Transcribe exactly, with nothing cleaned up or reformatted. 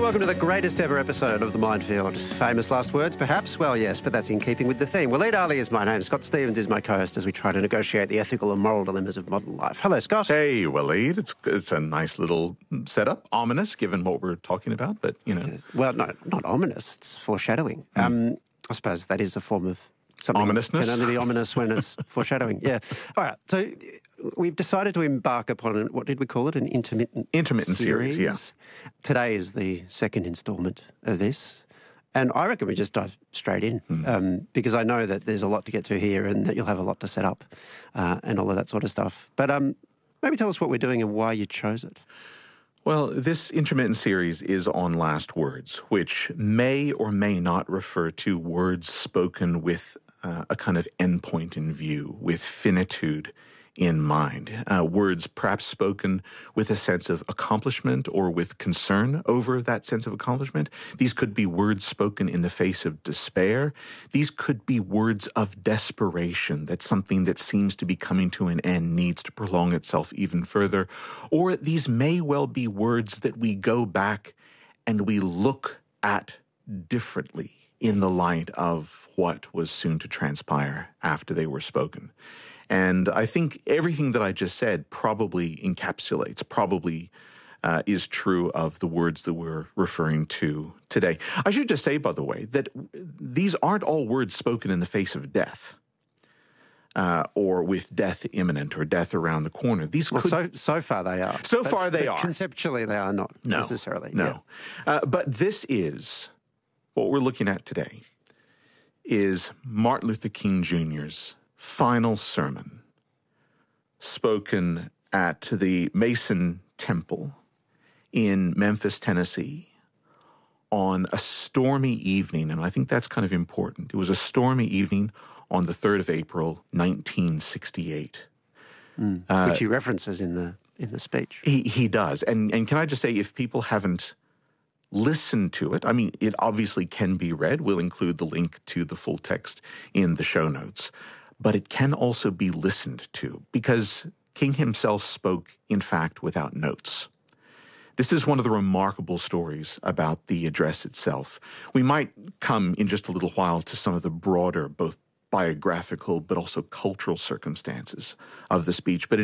welcome to the greatest ever episode of The Minefield. Famous last words, perhaps? Well, yes, but that's in keeping with the theme. Waleed Ali is my name. Scott Stevens is my co-host as we try to negotiate the ethical and moral dilemmas of modern life. Hello, Scott. Hey, Waleed. It's it's a nice little setup. Ominous, given what we're talking about, but, you know. Well, no, not ominous. It's foreshadowing. Mm. Um, I suppose that is a form of something. Ominousness? Can only be ominous when it's foreshadowing, yeah. All right, so we've decided to embark upon, an, what did we call it, an intermittent Intermittent series, series yeah. Today is the second instalment of this, and I reckon we just dive straight in mm. um, because I know that there's a lot to get to here and that you'll have a lot to set up uh, and all of that sort of stuff. But um, maybe tell us what we're doing and why you chose it. Well, this intermittent series is on last words, which may or may not refer to words spoken with uh, a kind of endpoint in view, with finitude in mind. Uh, words perhaps spoken with a sense of accomplishment or with concern over that sense of accomplishment. These could be words spoken in the face of despair. These could be words of desperation, that something that seems to be coming to an end needs to prolong itself even further. Or these may well be words that we go back and we look at differently in the light of what was soon to transpire after they were spoken. And I think everything that I just said probably encapsulates, probably uh, is true of the words that we're referring to today. I should just say, by the way, that these aren't all words spoken in the face of death uh, or with death imminent or death around the corner. These well, could, so, so far they are. So but, far they but are. Conceptually they are not no, necessarily. No. Yeah. Uh, but this is, what we're looking at today, is Martin Luther King Junior's final sermon spoken at the Mason Temple in Memphis, Tennessee on a stormy evening, and I think that's kind of important. It was a stormy evening on the third of April, nineteen sixty-eight. Mm, uh, which he references in the in the speech. He, he does. And, and can I just say, if people haven't listened to it, I mean, it obviously can be read. We'll include the link to the full text in the show notes. But it can also be listened to because King himself spoke, in fact, without notes. This is one of the remarkable stories about the address itself. We might come in just a little while to some of the broader, both biographical but also cultural circumstances of the speech, but